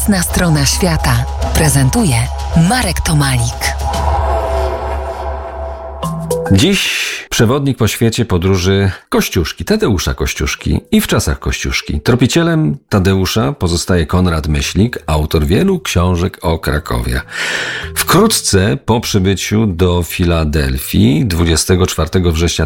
Jasna strona świata prezentuje Marek Tomalik. Dziś przewodnik po świecie podróży Kościuszki, Tadeusza Kościuszki i w czasach Kościuszki. Tropicielem Tadeusza pozostaje Konrad Myślik, autor wielu książek o Krakowie. Wkrótce po przybyciu do Filadelfii 24 września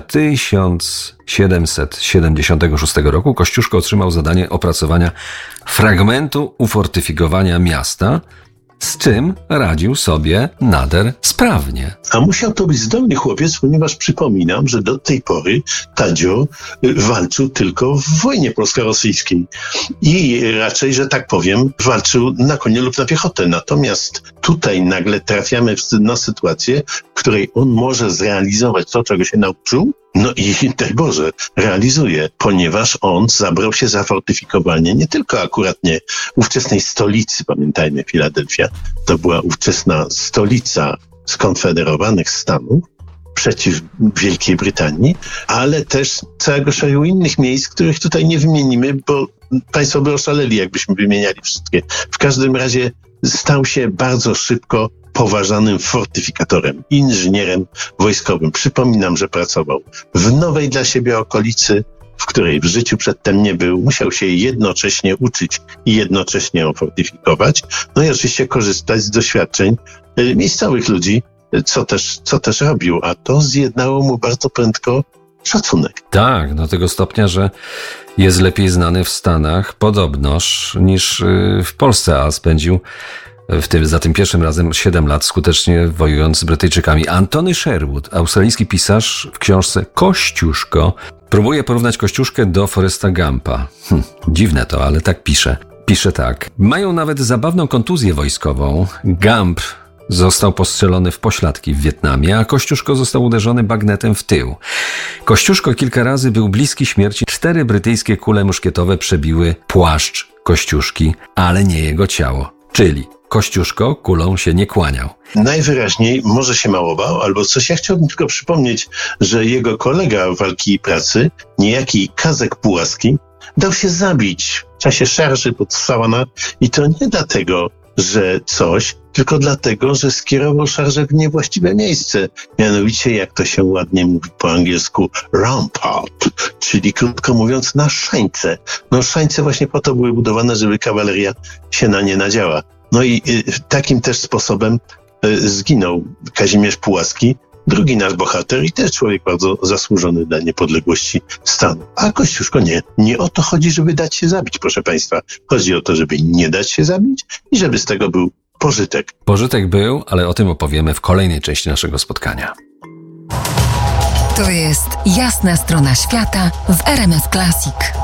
1776 roku Kościuszko otrzymał zadanie opracowania fragmentu ufortyfikowania miasta, z czym radził sobie nader sprawnie. A musiał to być zdolny chłopiec, ponieważ przypominam, że do tej pory Tadzio walczył tylko w wojnie polsko-rosyjskiej i raczej, że tak powiem, walczył na konie lub na piechotę. Natomiast tutaj nagle trafiamy na sytuację, w której on może zrealizować to, czego się nauczył, no i daj Boże, realizuje, ponieważ on zabrał się za fortyfikowanie nie tylko akuratnie ówczesnej stolicy, pamiętajmy, Filadelfia, to była ówczesna stolica skonfederowanych Stanów przeciw Wielkiej Brytanii, ale też całego szeregu innych miejsc, których tutaj nie wymienimy, bo państwo by oszaleli, jakbyśmy wymieniali wszystkie. W każdym razie stał się bardzo szybko poważanym fortyfikatorem, inżynierem wojskowym. Przypominam, że pracował w nowej dla siebie okolicy, w której w życiu przedtem nie był. Musiał się jednocześnie uczyć i jednocześnie fortyfikować. No i oczywiście korzystać z doświadczeń miejscowych ludzi, co też robił. A to zjednało mu bardzo prędko szacunek. Tak, do tego stopnia, że jest lepiej znany w Stanach podobnoż niż w Polsce, a spędził za tym pierwszym razem 7 lat skutecznie wojując z Brytyjczykami. Antony Sherwood, australijski pisarz, w książce Kościuszko próbuje porównać Kościuszkę do Forresta Gumpa. Dziwne to, ale tak pisze. Pisze tak. Mają nawet zabawną kontuzję wojskową. Gump został postrzelony w pośladki w Wietnamie, a Kościuszko został uderzony bagnetem w tył. Kościuszko kilka razy był bliski śmierci. 4 brytyjskie kule muszkietowe przebiły płaszcz Kościuszki, ale nie jego ciało. Czyli Kościuszko kulą się nie kłaniał. Najwyraźniej może się mało bał albo coś. Ja chciałbym tylko przypomnieć, że jego kolega walki i pracy, niejaki Kazek Pułaski, dał się zabić w czasie szarży pod Sałana i to nie dlatego, że coś, tylko dlatego, że skierował szarżę w niewłaściwe miejsce. Mianowicie, jak to się ładnie mówi po angielsku, rampart, czyli krótko mówiąc na szańce. No szańce właśnie po to były budowane, żeby kawaleria się na nie nadziała. No i takim też sposobem zginął Kazimierz Pułaski, drugi nasz bohater i też człowiek bardzo zasłużony dla niepodległości stanu. A Kościuszko nie. Nie o to chodzi, żeby dać się zabić, proszę państwa. Chodzi o to, żeby nie dać się zabić i żeby z tego był pożytek. Pożytek był, ale o tym opowiemy w kolejnej części naszego spotkania. To jest Jasna strona świata w RMF Classic.